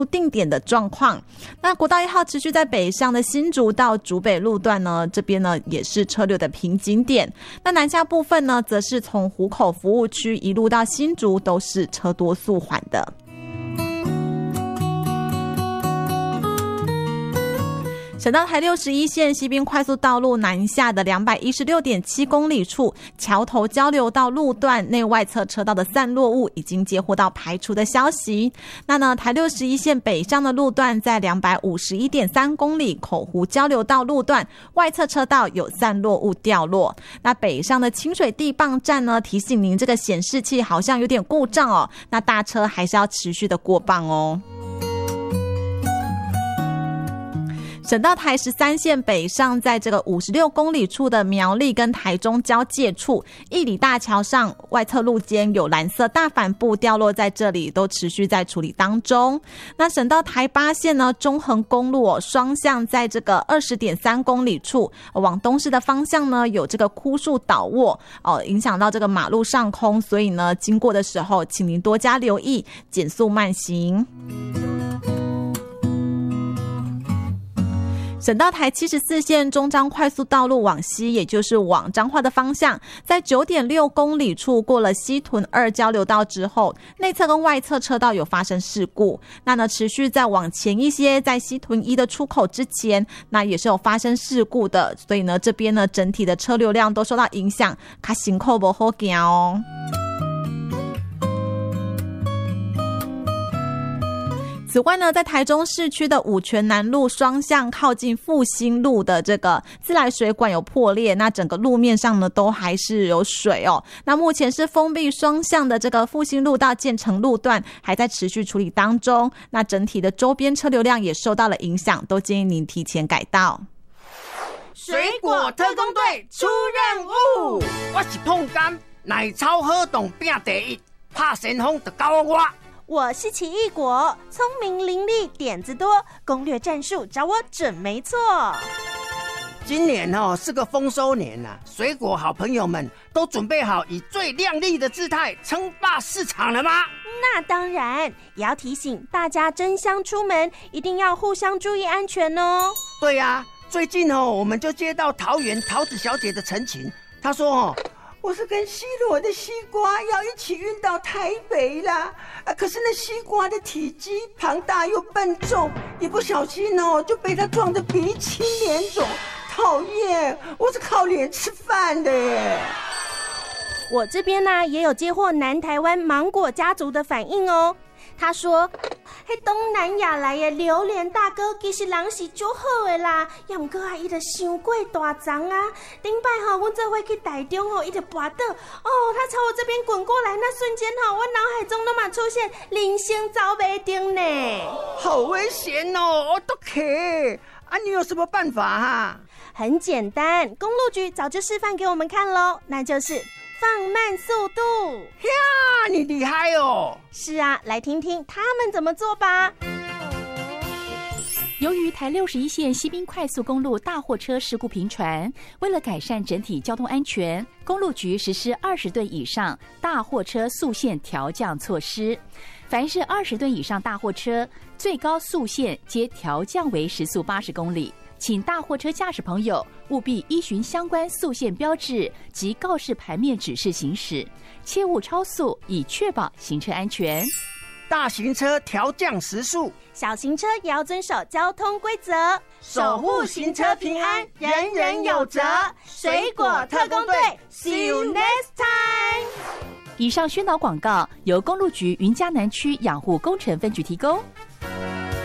定点的状况。那国道1号持续在北上的新竹到竹北路段呢，这边呢也是车流的瓶颈点。那南下部分呢，则是从湖口服务区一路到新竹都是车多速缓的。省道台61线西滨快速道路南下的 216.7 公里处，桥头交流道路段内外侧车道的散落物已经接获到排除的消息。那呢，台61线北上的路段在 251.3 公里口湖交流道路段外侧车道有散落物掉落。那北上的清水地磅站呢，提醒您这个显示器好像有点故障哦，那大车还是要持续的过磅哦。省道台13线北上，在这个56公里处的苗栗跟台中交界处，义里大桥上外侧路肩有蓝色大帆布掉落在这里，都持续在处理当中。那省道台8线呢，中横公路双向在这个 20.3 公里处往东市的方向呢，有这个枯树倒卧影响到这个马路上空，所以呢，经过的时候请您多加留意，减速慢行。省道台74线中彰快速道路往西，也就是往彰化的方向，在 9.6 公里处过了西屯2交流道之后，内侧跟外侧车道有发生事故。那呢，持续再往前一些，在西屯1的出口之前，那也是有发生事故的，所以呢，这边呢整体的车流量都受到影响，较辛苦不好行哦。此外呢，在台中市区的五权南路双向靠近复兴路的这个自来水管有破裂，那整个路面上呢都还是有水哦。那目前是封闭双向的这个复兴路到建成路段还在持续处理当中，那整体的周边车流量也受到了影响，都建议您提前改道。 水果特工队出任务，我是碰柑，奶超好动拼第一，拍先锋就交我。 我是奇异果，聪明伶俐，点子多，攻略战术找我准没错。 今年是个丰收年啊，水果好朋友们都准备好以最亮丽的姿态称霸市场了吗？ 那当然，也要提醒大家争相出门，一定要互相注意安全哦。 对啊，最近我们就接到桃园桃子小姐的陈情，她说我是跟西螺的西瓜要一起运到台北啦，可是那西瓜的体积庞大又笨重，一不小心就被它撞得鼻青脸肿，讨厌！我是靠脸吃饭的耶。 我这边呢也有接获南台湾芒果家族的反应哦。他说东南亚来的榴莲大哥其实人是很好的啦，也不过他伤过大张啊。顶摆我做伙去台中他就跋倒他朝我这边滚过来，那瞬间我脑海中都出现人生走不定呢。 好危险我都可你有什么办法啊？ 很简单，公路局早就示范给我们看咯，那就是放慢速度。 呀，你厉害哦！ 是啊，来听听他们怎么做吧。 由于台61线西滨快速公路大货车事故频传，为了改善整体交通安全，公路局实施20吨以上大货车速限调降措施。凡是20吨以上大货车，最高速限皆调降为时速80公里。请大货车驾驶朋友务必依循相关速限标志及告示牌面指示行驶，切勿超速，以确保行车安全。 大型车调降时速， 小型车也要遵守交通规则， 守护行车平安，人人有责。水果特工队 ，See you next time。 以上宣导广告由公路局云嘉南区养护工程分局提供。